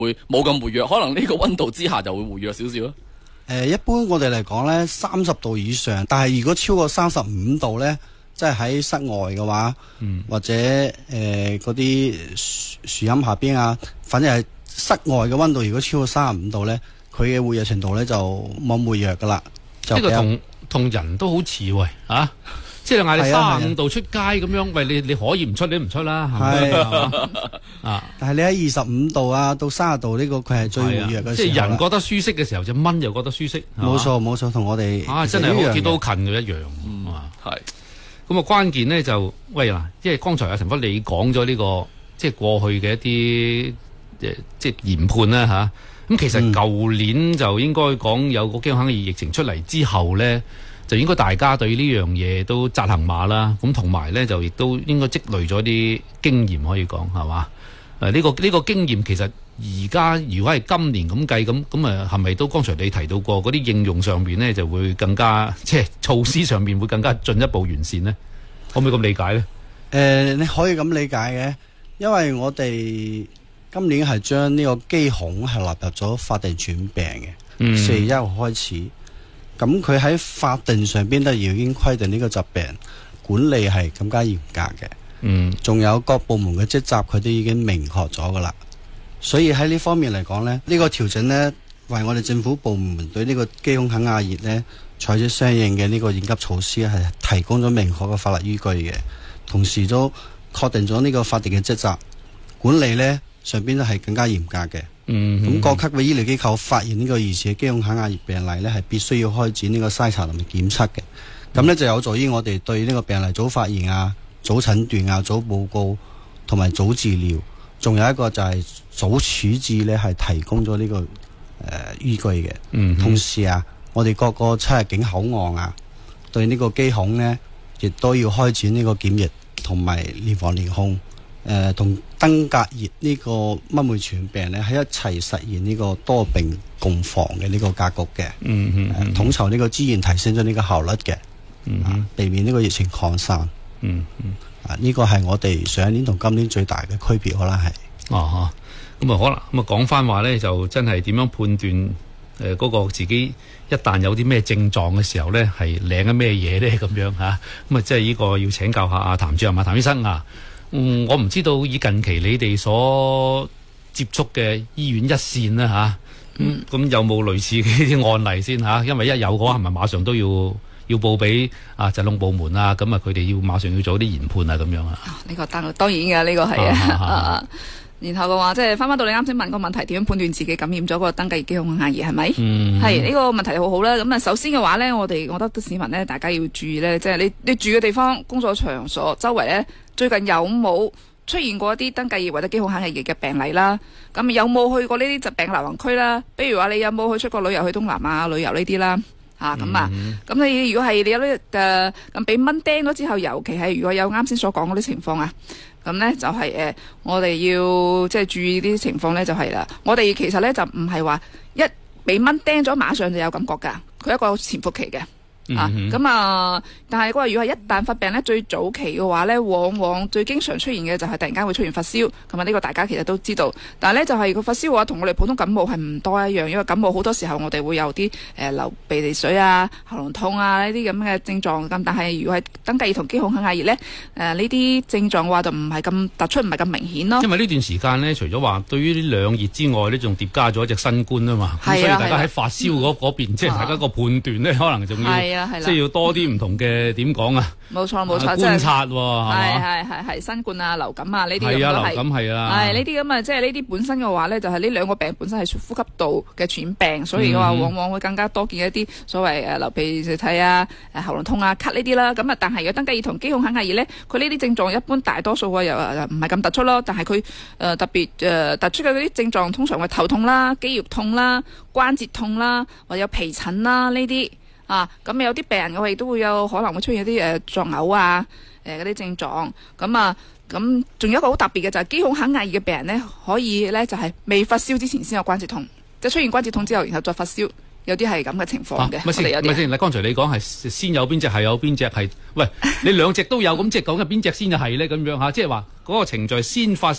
會冇咁活躍，可能呢個溫度之下就會活躍少少啊。 一般我哋嚟講呢，30度以上，但係如果超過35度呢，即係喺室外嘅話，或者嗰啲樹蔭下邊啊，反正係室外嘅溫度，如果超過35度呢，佢嘅活躍程度呢就冇活躍噶啦。 呢個同人都好似喎，即係嗌你35度出街咁樣，喂，你可以唔出你唔出啦，係咪？ 但係你喺25度啊到30度呢個佢係最活躍嘅時候。 即係人覺得舒適嘅時候，隻蚊又覺得舒適。 冇錯，同我哋真係好似都近嘅一樣。係。咁啊，關鍵咧就喂嗱，即係剛才阿陳生你講咗呢個即係過去嘅一啲即係研判啦嚇。咁其實舊年就應該講有個驚恐疫情出嚟之後咧，就應該大家對呢樣嘢都紮行馬啦。咁同埋咧就亦都應該積累咗啲經驗，可以講係嘛？呢個經驗其實而家如果係今年咁計咁啊，係咪都剛才你提到過嗰啲應用上邊咧就會更加即係措施上面會更加進一步完善呢？可唔可以咁理解咧？ 你可以咁理解嘅，因為我哋今年係將呢個機孔係納入咗法定傳染病嘅，4月1號開始。咁佢喺法定上邊都已經規定呢個疾病管理係更加嚴格嘅。仲有各部門嘅職責佢都已經明確咗噶啦。所以喺呢方面嚟講呢，呢個調整呢，為我哋政府部門對呢個機孔肯亞熱呢採取相應嘅呢個應急措施係提供咗明確嘅法律依據嘅，同時都確定咗呢個法定嘅職責管理呢上邊都係更加嚴格嘅。咁各級嘅醫療機構發現呢個疑似嘅機孔肯亞熱病例呢，係必須要開展呢個篩查同埋檢測嘅。咁呢就有助於我哋對呢個病例早發現啊、早診斷啊、早報告同埋早治療，仲有一個就係早處置呢，係提供咗呢個依據嘅。同時啊，我哋各個出入境口岸啊，對呢個機孔呢，亦都要開展呢個檢疫同埋聯防聯控，同登革熱呢個蚊媒傳染病呢，喺一齊實現呢個多病共防嘅呢個格局嘅。統籌呢個資源，提升咗呢個效率嘅。避免呢個疫情擴散。呢個係我哋上一年同今年最大嘅區別，可能係。 咁啊講翻話咧，就真係點樣判斷嗰個自己一旦有啲咩症狀嘅時候咧，係領緊咩嘢咧咁樣嚇？咁啊，即係呢個要請教下阿譚主任啊，譚醫生啊。我唔知道以近期你哋所接觸嘅醫院一線啦嚇，咁有冇類似嘅啲案例先嚇？因為一有嘅話，係咪馬上都要報俾疾控部門啊？咁啊，佢哋要馬上要做啲研判啊，咁樣啊？呢個當然嘅，呢個係啊。然後嘅話，即係翻到你啱先問個問題，點樣判斷自己感染咗個登革熱機孔肯亞熱係咪？係呢個問題好好啦。咁啊，首先嘅話咧，我覺得市民咧，大家要注意咧，即係你住嘅地方、工作場所周圍咧，最近有冇出現過一啲登革熱或者機孔肯亞熱嘅病例啦？咁有冇去過呢啲疾病流行區啦？比如話你有冇去出過旅遊去東南亞旅遊呢啲啦？咁你如果係你有呢咁俾蚊叮咗之後，尤其係如果有啱先所講嗰啲情況啊，咁呢就係我哋要即係注意啲情況呢，就係啦。我哋其實呢，就唔係話一俾蚊叮咗馬上就有感覺㗎，佢一個潛伏期嘅。但係如果係一旦發病呢，最早期嘅話呢，往往最經常出現嘅就係突然間會出現發燒，咁啊呢個大家其實都知道。但係呢，就係個發燒嘅話，同我哋普通感冒係唔多一樣，因為感冒好多時候我哋會有啲流鼻涕水啊、喉嚨痛啊呢啲咁嘅症狀咁。但係如果係登革熱同機孔肯亞熱呢，呢啲症狀嘅話就唔係咁突出，唔係咁明顯咯。因為呢段時間呢，除咗話對於呢兩熱之外呢，仲疊加咗一隻新冠啊嘛，所以大家喺發燒嗰邊，即係大家個判斷呢，可能仲要。即係要多啲唔同嘅點講啊？冇錯，觀察喎， 係新冠啊、流感啊呢啲咁都係。流感係啊。 係呢啲咁啊，即係呢啲本身嘅話咧，就係呢兩個病本身係呼吸道嘅傳染病，所以嘅話往往會更加多見一啲所謂流鼻涕啊、喉嚨痛啊、咳呢啲啦。咁啊，但係如果登革熱同機孔肯亞熱咧，佢呢啲症狀一般大多數又唔係咁突出咯。但係佢特別突出嘅嗰啲症狀，通常會頭痛啦、肌肉痛啦、關節痛啦，或者有皮疹啦呢啲。咁有啲病人嘅話亦都會有可能會出現一啲作嘔啊嗰啲症狀。咁仲有一個好特別嘅就係機孔肯亞熱嘅病人呢，可以呢就係未發燒之前先有關節痛，即係出現關節痛之後，然後再發燒，有啲係咁嘅情況嘅。 咪先，嗱，剛才你講係先有邊隻係有邊隻係，喂，你兩隻都有，咁即係講緊邊隻先係呢？咁樣嚇，即係話嗰個程序先發